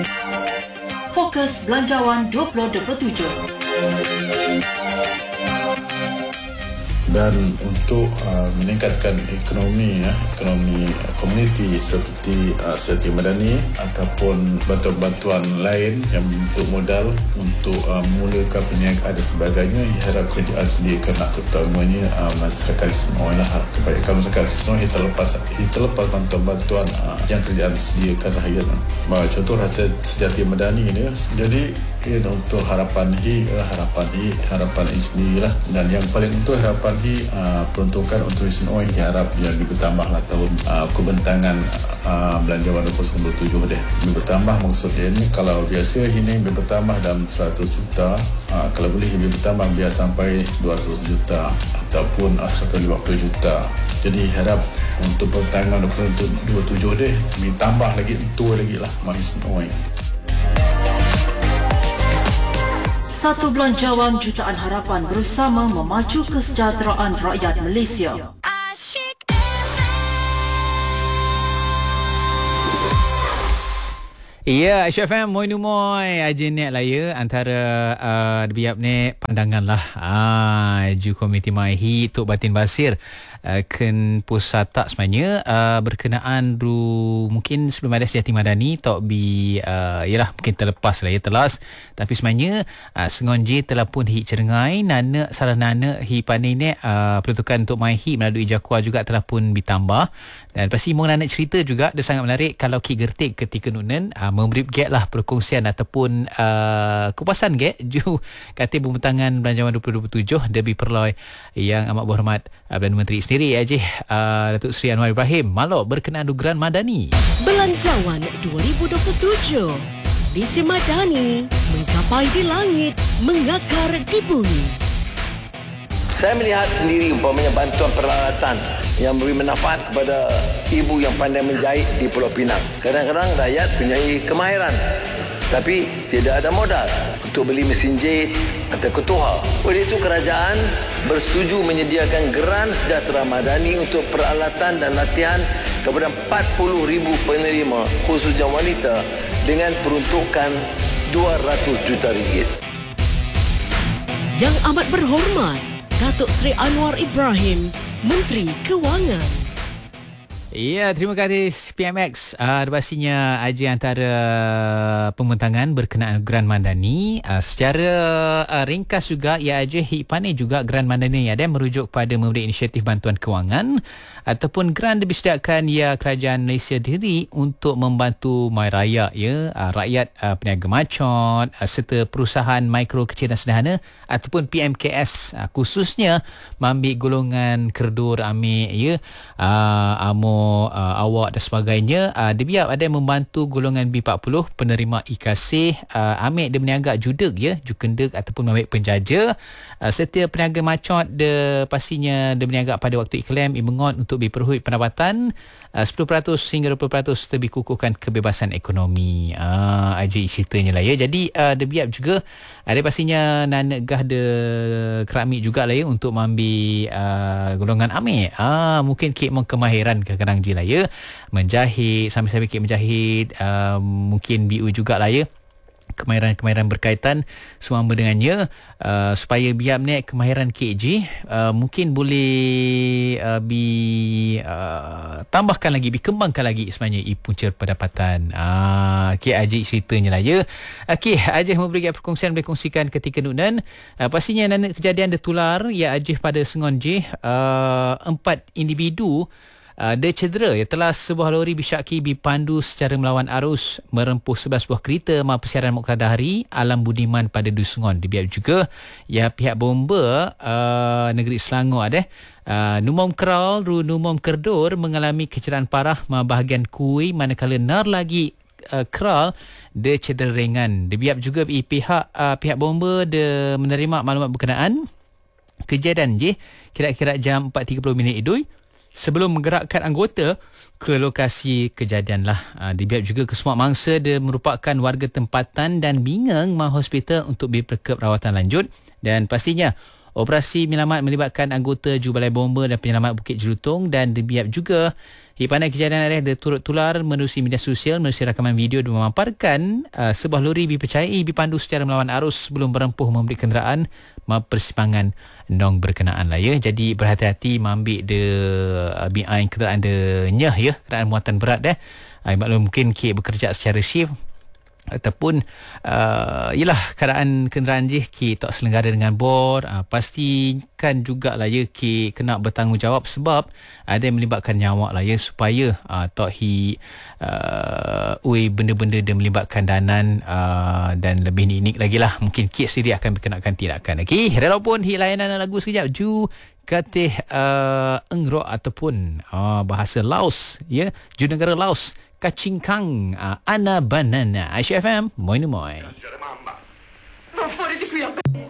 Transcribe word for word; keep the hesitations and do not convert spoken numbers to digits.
Fokus Belanjawan dua ribu dua puluh tujuh. Dan untuk uh, meningkatkan ekonomi ya, ekonomi uh, komuniti seperti uh, Setiausaha Madani ataupun bantuan-bantuan lain yang bentuk modal untuk uh, memulakan perniagaan dan sebagainya, harap kerajaan sediakanlah, terutamanya uh, masyarakat Islam lah, kebaikan masyarakat Islam yang terlepas yang terlepas bantuan-bantuan uh, yang kerajaan sediakan lah ya. Uh, contoh rasa Setiausaha Madani ini, jadi ya, untuk harapan hi, harapan hi, harapan hi sendirilah. Dan yang paling untuk harapan hi, uh, peruntukan untuk Isin Oi harap yang bertambahlah tahun uh, kebentangan uh, belanjawan dua ribu dua puluh tujuh deh. Bertambah maksudnya ini, kalau biasa ini bertambah dalam seratus juta, uh, kalau boleh lebih bertambah biar sampai dua ratus juta ataupun uh, seratus lima puluh juta. Jadi harap untuk pertengahan dua ribu dua puluh tujuh deh ditambah lagi, itu lagi lah Isin Oi. Satu Belanjawan Jutaan Harapan bersama memacu kesejahteraan rakyat Malaysia. Ya, Asyik F M, moi numoy. Aja nek lah ya, antara uh, biap nek pandangan lah. Ah, ju komiti maihi Tok Batin Basir. Uh, ken pusat tak sebenarnya uh, berkenaan ru mungkin sebelum ada Setiausaha Madani tok bi uh, yalah mungkin terlepas lah ya telas, tapi sebenarnya uh, sengonje telah pun hi cerengai nana salah nana hi panine uh, peruntukan untuk mai hi melalui Jakua juga telah pun ditambah. Dan pasti mung nak cerita juga dia sangat menarik kalau ki gertik ketika nunen uh, memberi gap lah perkongsian ataupun uh, kupasan gap ju kata pembentangan belanjawan dua ribu dua puluh tujuh Debi Perloi yang amat berhormat uh, Perdana Menteri sendiri aja uh, Datuk Seri Anwar Ibrahim Malok berkenaan Geran Madani. Belanjawan dua ribu dua puluh tujuh Visi Madani menggapai di langit, mengakar di bumi. Saya melihat sendiri umpamanya bantuan peralatan yang memberi manfaat kepada ibu yang pandai menjahit di Pulau Pinang. Kadang-kadang rakyat punyai kemahiran tapi tidak ada modal untuk beli mesin jahit atau ketuha. Oleh itu kerajaan bersetuju menyediakan Geran Sejahtera Madani untuk peralatan dan latihan kepada empat puluh ribu penerima khususnya wanita dengan peruntukan dua ratus juta ringgit. Yang amat berhormat Datuk Seri Anwar Ibrahim, Menteri Kewangan. Ya, terima kasih P M X. Uh, pastinya aja antara pembentangan berkenaan Geran Madani. Uh, secara uh, ringkas juga, ia aja hikmane juga Geran Madani ada merujuk pada memberi inisiatif bantuan kewangan ataupun geran disediakan ya kerajaan Malaysia diri untuk membantu mai raya ya uh, rakyat uh, peniaga macot uh, serta perusahaan mikro kecil dan sederhana ataupun P M K S uh, khususnya mengambil golongan kerdur amik ya uh, amo uh, awak dan sebagainya. Uh, dia biar ada membantu golongan B empat puluh penerima ikasih uh, amik dia berniaga judeg ya jukendeg ataupun amik penjaja uh, serta peniaga macot dia pastinya dia berniaga pada waktu iklim imengot untuk diperhui pendapatan uh, sepuluh peratus hingga dua puluh peratus lebih kukuhkan kebebasan ekonomi. Ah, uh, aja ceritanya lah ya. Jadi uh, dia biar juga ada uh, pastinya nanegah de keramik juga lah ya untuk mengambil uh, golongan amik. Ah, uh, mungkin kek mau kemahiran kadang-kadang je lah ya. Menjahit, sambil-sambil kek menjahit, uh, mungkin B U juga lah ya. Kemahiran-kemahiran berkaitan semua dengannya uh, supaya biar ni kemahiran K J uh, mungkin boleh uh, bi uh, tambahkan lagi, dikembangkan lagi sebenarnya i punca pendapatan. Ah, okey Ajik ceritanya lah ya. Okey, Ajik memberi perkongsian boleh kongsikan ketika nunan. Uh, pastinya nana kejadian tertular ya Ajik pada Sengon J uh, empat individu Uh, dia cedera ya telah sebuah lori bisyaki dipandu secara melawan arus merempuh sebelas buah kereta ma persiaran Muqtada Hari Alam Budiman pada Dusungon. Dibiar juga ya pihak bomba uh, negeri Selangor ada uh, Numom Keral ru Numom Kerdur mengalami kecederaan parah ma bahagian kui manakala nar lagi uh, Keral dia cedera ringan. Dibiar juga pihak uh, pihak bomba dia menerima maklumat berkenaan kejadian je kira-kira jam empat tiga puluh minit idul sebelum menggerakkan anggota ke lokasi kejadian lah. Ha, dibiar juga kesemua mangsa dia merupakan warga tempatan dan bingung ma hospital untuk diperkep rawatan lanjut. Dan pastinya operasi menyelamat melibatkan anggota Jubalai Bomba dan Penyelamat Bukit Jelutong dan dibiar juga Hi pandai kejadian areh dia turut tular menerusi media sosial menerusi rakaman video dan memaparkan uh, sebuah lori dipercayai dipandu secara melawan arus sebelum berempuh memberi kenderaan persimpangan nong berkenaan lah ya. Jadi berhati-hati mengambil de uh, B I kenderaan de nyah ya, kenderaan muatan berat dah. Uh, maklum mungkin K bekerja secara shift ataupun uh, yalah keadaan kenderaan je K tak selenggara dengan bor, uh, pastikan jugalah ya K kena bertanggungjawab sebab ada yang melibatkan nyawa lah ya, supaya uh, tak hi uh, ui benda-benda yang melibatkan danan uh, dan lebih niknik lagi lah, mungkin K sendiri akan berkenakan tindakan. Okey, walaupun hi layanan lagu sekejap ju katih uh, engrok ataupun uh, bahasa Laos ya, ju negara Laos Kacingkang uh, Ana Banana Aisyah F M Moi Moi.